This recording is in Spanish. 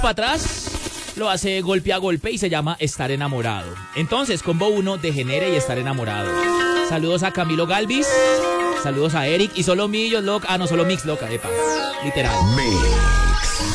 para atrás lo hace golpe a golpe y se llama Estar Enamorado. Entonces, combo 1, Degenere y Estar Enamorado. Saludos a Camilo Galvis, saludos a Eric y solo Millos loca. Ah, no, solo Mix loca, epa, literal.